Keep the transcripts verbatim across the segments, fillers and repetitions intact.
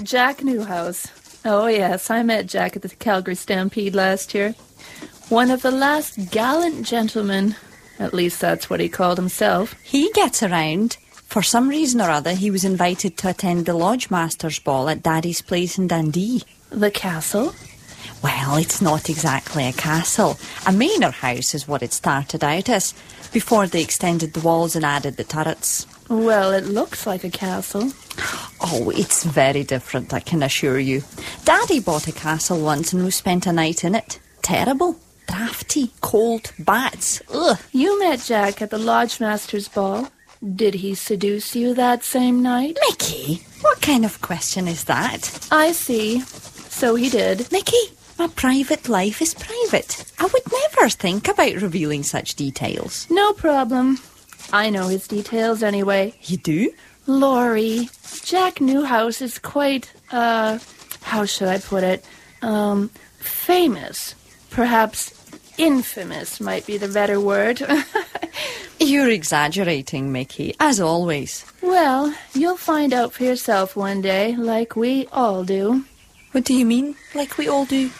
Jack Newhouse. Oh, yes, I met Jack at the Calgary Stampede last year. One of the last gallant gentlemen. At least that's what he called himself. He gets around. For some reason or other, he was invited to attend the Lodge Masters Ball at Daddy's place in Dundee. The castle? Well, it's not exactly a castle. A manor house is what it started out as, before they extended the walls and added the turrets. Well, it looks like a castle. Oh, it's very different, I can assure you. Daddy bought a castle once and we spent a night in it. Terrible. Drafty. Cold. Bats. Ugh. You met Jack at the Lodge Masters Ball. Did he seduce you that same night? Mickey, what kind of question is that? I see. So he did. Mickey, my private life is private. I would never think about revealing such details. No problem. I know his details anyway. You do? Laurie, Jack Newhouse is quite, uh, how should I put it? Um, famous. Perhaps infamous might be the better word. You're exaggerating, Mickey, as always. Well, you'll find out for yourself one day, like we all do. What do you mean, like we all do?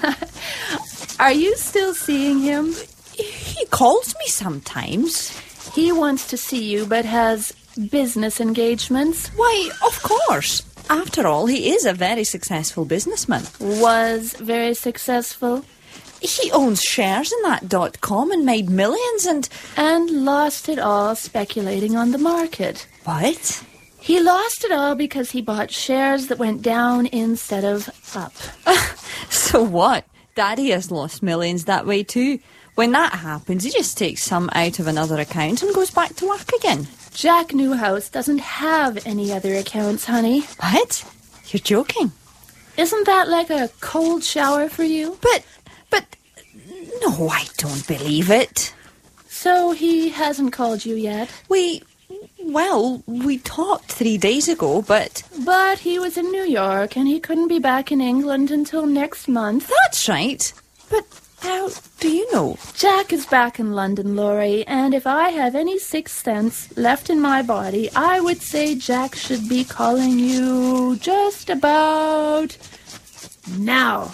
Are you still seeing him? He calls me sometimes. He wants to see you, but has business engagements. Why, of course. After all, he is a very successful businessman. Was very successful. He owns shares in that dot com and made millions and... And lost it all speculating on the market. What? He lost it all because he bought shares that went down instead of up. So what? Daddy has lost millions that way too. When that happens, he just takes some out of another account and goes back to work again. Jack Newhouse doesn't have any other accounts, honey. What? You're joking? Isn't that like a cold shower for you? But... But, no, I don't believe it. So he hasn't called you yet? We, well, we talked three days ago, but... But he was in New York and he couldn't be back in England until next month. That's right. But how do you know? Jack is back in London, Laurie, and if I have any sixth sense left in my body, I would say Jack should be calling you just about now.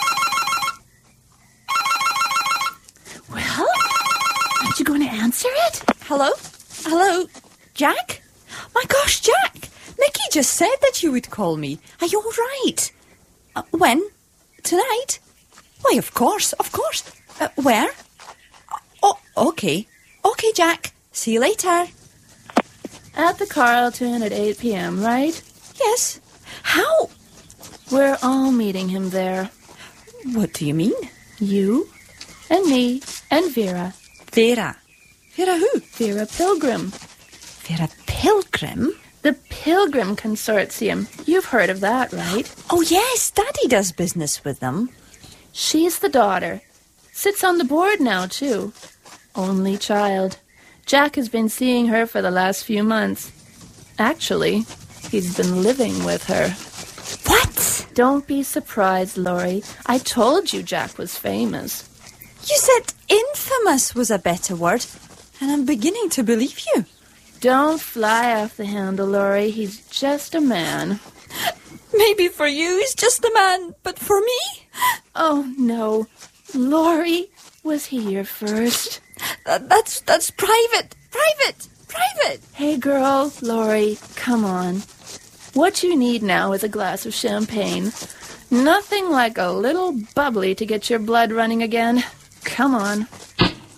Well, aren't you going to answer it? Hello? Hello? Jack? My gosh, Jack! Mickey just said that you would call me. Are you all right? Uh, when? Tonight? Why, of course, of course. Uh, where? Oh, okay. Okay, Jack. See you later. At the Carlton at eight p.m., right? Yes. How? We're all meeting him there. What do you mean? You and me and Vera. Vera? Vera who? Vera Pilgrim. Vera Pilgrim? The Pilgrim Consortium. You've heard of that, right? Oh, yes. Daddy does business with them. She's the daughter. Sits on the board now, too. Only child. Jack has been seeing her for the last few months. Actually, he's been living with her. What? Don't be surprised, Laurie. I told you Jack was famous. You said infamous was a better word, and I'm beginning to believe you. Don't fly off the handle, Laurie. He's just a man. Maybe for you he's just a man, but for me? Oh, no. Laurie, was he your first? That, that's, that's private. Private. Private. Hey, girl, Laurie, come on. What you need now is a glass of champagne. Nothing like a little bubbly to get your blood running again. Come on.